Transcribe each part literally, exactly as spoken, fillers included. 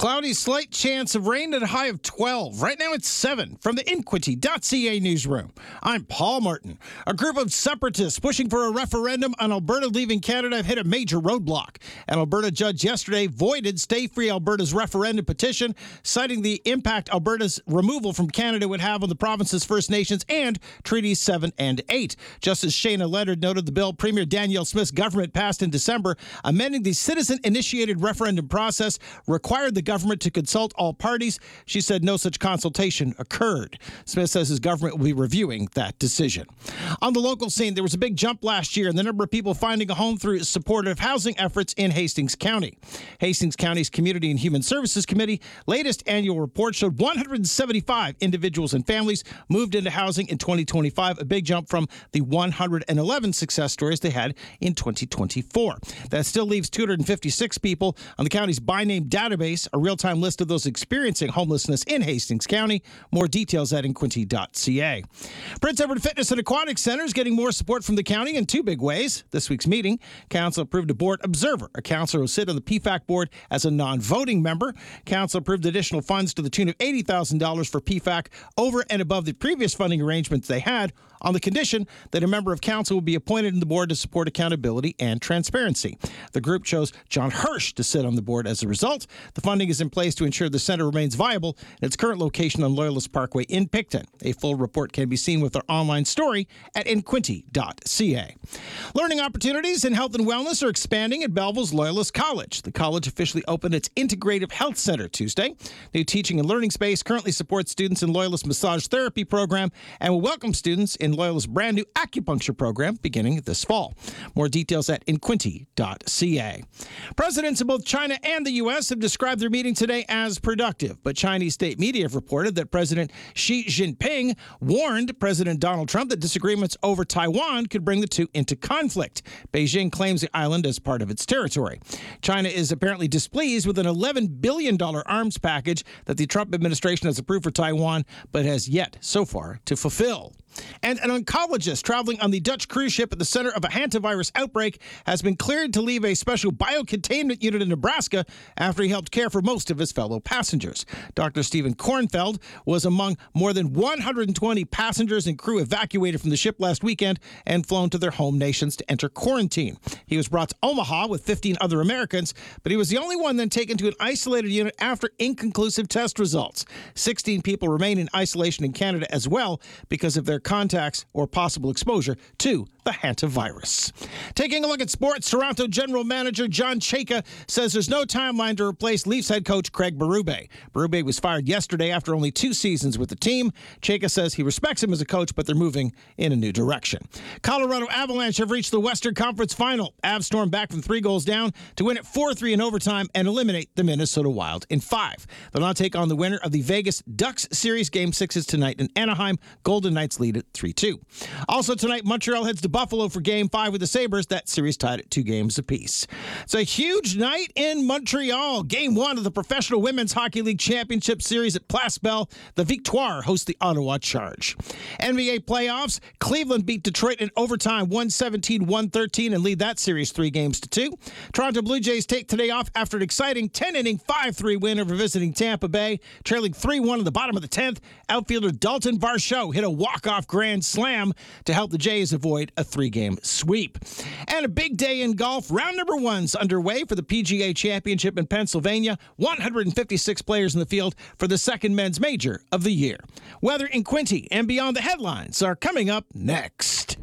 Cloudy, slight chance of rain at a high of twelve. Right now it's seven. From the Inquity dot C A newsroom, I'm Paul Martin. A group of separatists pushing for a referendum on Alberta leaving Canada have hit a major roadblock. An Alberta judge yesterday voided Stay Free Alberta's referendum petition, citing the impact Alberta's removal from Canada would have on the province's First Nations and Treaties seven and eight. Justice Shayna Leonard noted the bill Premier Danielle Smith's government passed in December, amending the citizen-initiated referendum process, required the government to consult all parties. She said no such consultation occurred. Smith says his government will be reviewing that decision. On the local scene, there was a big jump last year in the number of people finding a home through supportive housing efforts in Hastings County. Hastings County's Community and Human Services Committee latest annual report showed one hundred seventy-five individuals and families moved into housing in twenty twenty-five, a big jump from the one hundred eleven success stories they had in twenty twenty-four. That still leaves two hundred fifty-six people on the county's by name database, a real-time list of those experiencing homelessness in Hastings County. More details at Inquity dot C A. Prince Edward Fitness and Aquatic Center is getting more support from the county in two big ways. This week's meeting, Council approved a board observer, a councillor who will sit on the P FAC board as a non-voting member. Council approved additional funds to the tune of eighty thousand dollars for P FAC over and above the previous funding arrangements they had, on the condition that a member of council will be appointed in the board to support accountability and transparency. The group chose John Hirsch to sit on the board as a result. The funding is in place to ensure the center remains viable in its current location on Loyalist Parkway in Picton. A full report can be seen with our online story at Inquity dot C A. Learning opportunities in health and wellness are expanding at Belleville's Loyalist College. The college officially opened its Integrative Health Center Tuesday. New teaching and learning space currently supports students in Loyalist Massage Therapy program and will welcome students in Loyalist's brand new acupuncture program beginning this fall. More details at Inquity dot C A. Presidents of both China and the U S have described their meeting today as productive, but Chinese state media have reported that President Xi Jinping warned President Donald Trump that disagreements over Taiwan could bring the two into conflict. Beijing claims the island as part of its territory. China is apparently displeased with an eleven billion dollars arms package that the Trump administration has approved for Taiwan, but has yet so far to fulfill. And an oncologist traveling on the Dutch cruise ship at the center of a hantavirus outbreak has been cleared to leave a special biocontainment unit in Nebraska after he helped care for most of his fellow passengers. Doctor Stephen Kornfeld was among more than one hundred twenty passengers and crew evacuated from the ship last weekend and flown to their home nations to enter quarantine. He was brought to Omaha with fifteen other Americans, but he was the only one then taken to an isolated unit after inconclusive test results. sixteen people remain in isolation in Canada as well because of their contacts or possible exposure to the hantavirus. Taking a look at sports, Toronto General Manager John Chayka says there's no timeline to replace Leafs head coach Craig Berube. Berube was fired yesterday after only two seasons with the team. Chayka says he respects him as a coach, but they're moving in a new direction. Colorado Avalanche have reached the Western Conference Final. Avs stormed back from three goals down to win it four three in overtime and eliminate the Minnesota Wild in five. They'll now take on the winner of the Vegas Ducks Series Game sixes tonight in Anaheim. Golden Knights lead at three two. Also tonight, Montreal heads to Buffalo for Game five with the Sabres. That series tied at two games apiece. It's a huge night in Montreal. Game one of the Professional Women's Hockey League Championship Series at Place Bell. The Victoire hosts the Ottawa Charge. N B A playoffs. Cleveland beat Detroit in overtime one seventeen one thirteen and lead that series three games to two. Toronto Blue Jays take today off after an exciting ten-inning five three win over visiting Tampa Bay. Trailing three one in the bottom of the tenth, outfielder Dalton Varsho hit a walk-off grand slam to help the Jays avoid a three-game sweep. And a big day in golf. Round number one's underway for the P G A Championship in Pennsylvania. one hundred fifty-six players in the field for the second men's major of the year. Weather in Quinty and Beyond the Headlines are coming up next.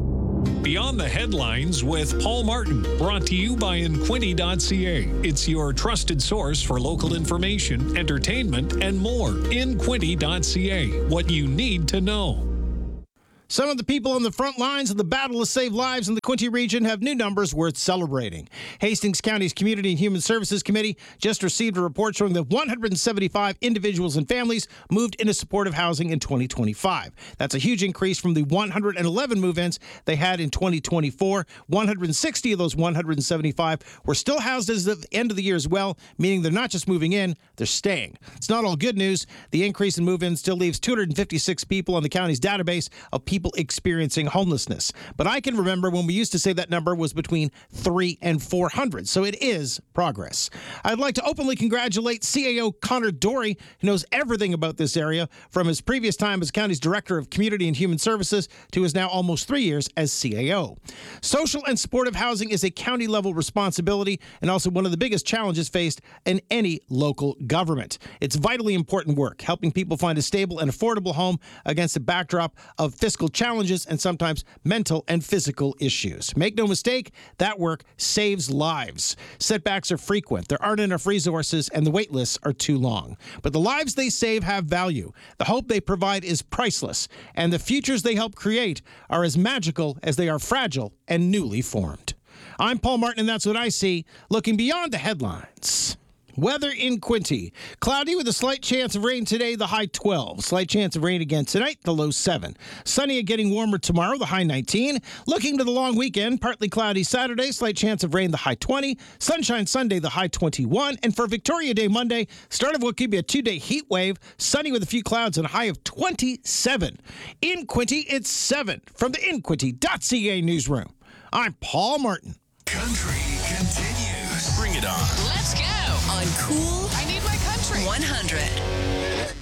Beyond the Headlines with Paul Martin, brought to you by Inquity dot C A. It's your trusted source for local information, entertainment, and more. Inquity dot C A. What you need to know. Some of the people on the front lines of the battle to save lives in the Quinte region have new numbers worth celebrating. Hastings County's Community and Human Services Committee just received a report showing that one hundred seventy-five individuals and families moved into supportive housing in twenty twenty-five. That's a huge increase from the one hundred eleven move-ins they had in twenty twenty-four. one hundred sixty of those one hundred seventy-five were still housed as of the end of the year as well, meaning they're not just moving in, they're staying. It's not all good news. The increase in move-ins still leaves two hundred fifty-six people on the county's database of people people experiencing homelessness. But I can remember when we used to say that number was between three and four hundred. So it is progress. I'd like to openly congratulate C A O Connor Dory, who knows everything about this area from his previous time as county's Director of Community and Human Services to his now almost three years as C A O. Social and supportive housing is a county-level responsibility and also one of the biggest challenges faced in any local government. It's vitally important work, helping people find a stable and affordable home against a backdrop of fiscal challenges and sometimes mental and physical issues. Make no mistake, that work saves lives. Setbacks are frequent, there aren't enough resources, and the wait lists are too long. But the lives they save have value. The hope they provide is priceless, and the futures they help create are as magical as they are fragile and newly formed. I'm Paul Martin, and that's what I see, looking beyond the headlines. Weather in Quinte. Cloudy with a slight chance of rain today, the high twelve. Slight chance of rain again tonight, the low seven. Sunny and getting warmer tomorrow, the high nineteen. Looking to the long weekend, partly cloudy Saturday, slight chance of rain, the high twenty. Sunshine Sunday, the high twenty-one. And for Victoria Day Monday, start of what could be a two-day heat wave, sunny with a few clouds and a high of twenty-seven. In Quinte, it's seven. From the in quinte dot c a newsroom, I'm Paul Martin. Country continues. Bring it on. Let's go on Cool. I need my country. one hundred.